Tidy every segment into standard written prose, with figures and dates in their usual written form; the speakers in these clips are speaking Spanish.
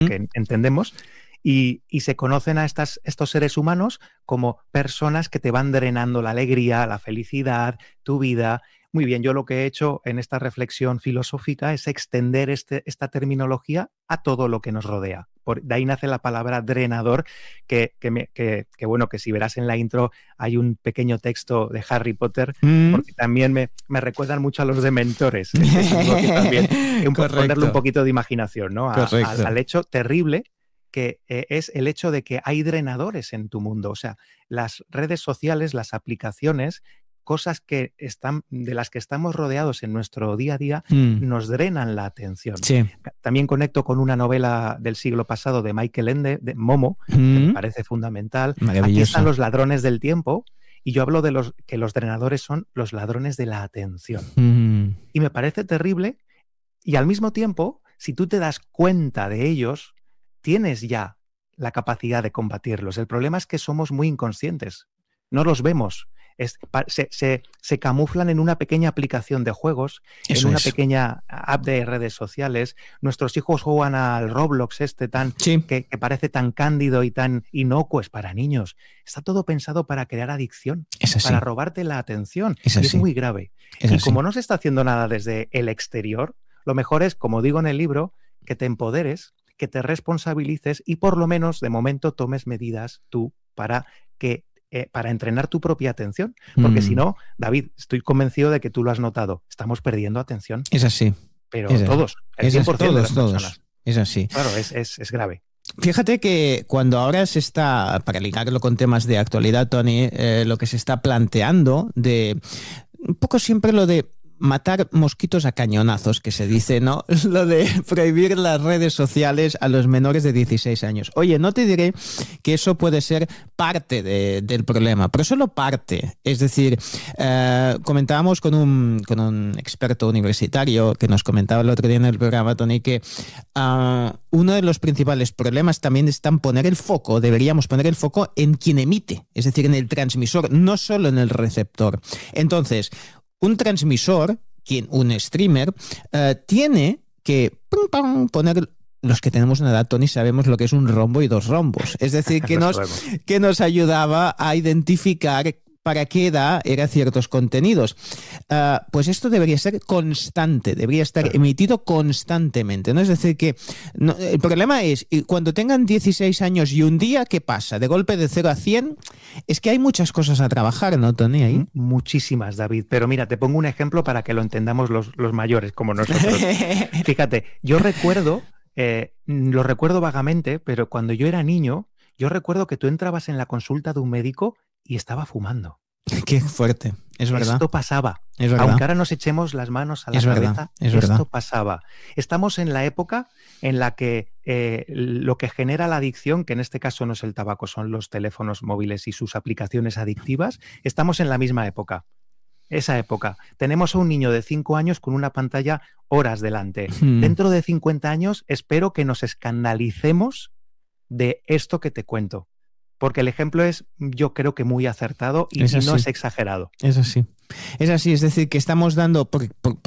que entendemos, y se conocen a estos seres humanos como personas que te van drenando la alegría, la felicidad, tu vida. Muy bien, yo lo que he hecho en esta reflexión filosófica es extender esta terminología a todo lo que nos rodea. De ahí nace la palabra drenador, que si verás en la intro hay un pequeño texto de Harry Potter, porque también me recuerdan mucho a los dementores. Es algo que también ponerle un poquito de imaginación, ¿no? Al hecho terrible que es el hecho de que hay drenadores en tu mundo. O sea, las redes sociales, las aplicaciones, cosas de las que estamos rodeados en nuestro día a día, nos drenan la atención. Sí. También conecto con una novela del siglo pasado de Michael Ende, de Momo, que me parece fundamental. Aquí están los ladrones del tiempo, y yo hablo de que los drenadores son los ladrones de la atención. Y me parece terrible, y al mismo tiempo, si tú te das cuenta de ellos, tienes ya la capacidad de combatirlos. El problema es que somos muy inconscientes, no los vemos. Se camuflan en una pequeña aplicación de juegos, en una pequeña app de redes sociales. Nuestros hijos juegan al Roblox que parece tan cándido y tan inocuo, es para niños. Está todo pensado para crear adicción, para robarte la atención. Es muy grave. Como no se está haciendo nada desde el exterior, lo mejor es, como digo en el libro, que te empoderes, que te responsabilices y por lo menos de momento tomes medidas tú para entrenar tu propia atención. Porque si no, David, estoy convencido de que tú lo has notado, estamos perdiendo atención. Es así. Pero todos, el 100% de las personas. Es así. Claro, es grave. Fíjate que cuando ahora se está, para ligarlo con temas de actualidad, Tony, lo que se está planteando un poco siempre lo de matar mosquitos a cañonazos, que se dice, ¿no? Lo de prohibir las redes sociales a los menores de 16 años. Oye, no te diré que eso puede ser parte del problema, pero solo parte. Es decir, comentábamos con un experto universitario que nos comentaba el otro día en el programa, Tony, que uno de los principales problemas también está deberíamos poner el foco en quien emite, es decir, en el transmisor, no solo en el receptor. Entonces, un transmisor, un streamer, tiene que poner. Los que tenemos una edad, Tony, sabemos lo que es un rombo y dos rombos. Es decir, que nos ayudaba a identificar para qué edad eran ciertos contenidos. Pues esto debería ser constante, debería estar emitido constantemente, ¿no? Es decir, que el problema es, cuando tengan 16 años y un día, ¿qué pasa? De golpe de 0 a 100, es que hay muchas cosas a trabajar, ¿no, Tony? Ahí. Muchísimas, David. Pero mira, te pongo un ejemplo para que lo entendamos los mayores, como nosotros. Fíjate, yo lo recuerdo vagamente, pero cuando yo era niño, yo recuerdo que tú entrabas en la consulta de un médico y estaba fumando. Qué fuerte, es verdad. Esto pasaba. Es verdad. Aunque ahora nos echemos las manos a la cabeza, esto pasaba. Estamos en la época en la que lo que genera la adicción, que en este caso no es el tabaco, son los teléfonos móviles y sus aplicaciones adictivas, estamos en la misma época. Esa época. Tenemos a un niño de 5 años con una pantalla horas delante. Dentro de 50 años espero que nos escandalicemos de esto que te cuento. Porque el ejemplo es, yo creo que muy acertado y no es exagerado. Es así. Es así, es decir, que estamos dando por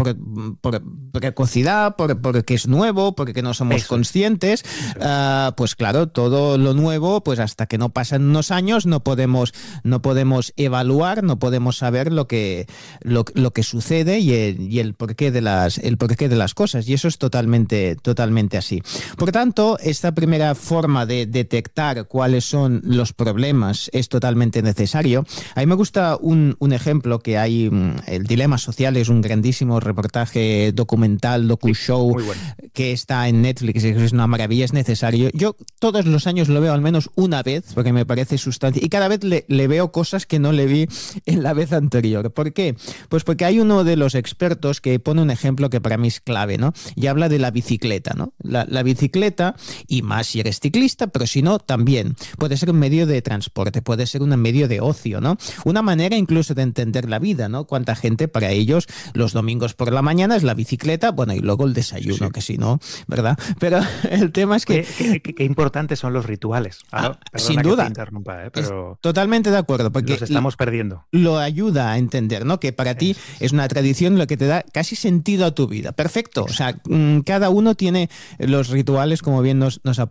precocidad, porque es nuevo, porque no somos conscientes. Pues claro, todo lo nuevo, pues hasta que no pasan unos años no podemos evaluar, no podemos saber lo que sucede y el porqué de las cosas. Y eso es totalmente así. Por tanto, esta primera forma de detectar cuáles son los problemas es totalmente necesario. A mí me gusta un ejemplo que hay. El Dilema Social es un grandísimo reportaje documental, docu-show, que está en Netflix, es una maravilla, es necesario. Yo todos los años lo veo al menos una vez, porque me parece sustancial, y cada vez le veo cosas que no le vi en la vez anterior. ¿Por qué? Pues porque hay uno de los expertos que pone un ejemplo que para mí es clave, ¿no? Y habla de la bicicleta, ¿no? La bicicleta, y más si eres ciclista, pero si no, también puede ser un medio de transporte, puede ser un medio de ocio, ¿no? Una manera incluso de entender la vida, ¿no? Cuánta gente para ellos los domingos por la mañana es la bicicleta, bueno, y luego el desayuno, que si no, ¿verdad? Pero el tema es que... Qué importantes son los rituales. Sin duda. Pero totalmente de acuerdo. Porque los estamos perdiendo. Lo ayuda a entender, ¿no? Que para ti es una tradición lo que te da casi sentido a tu vida. Perfecto. O sea, cada uno tiene los rituales, como bien nos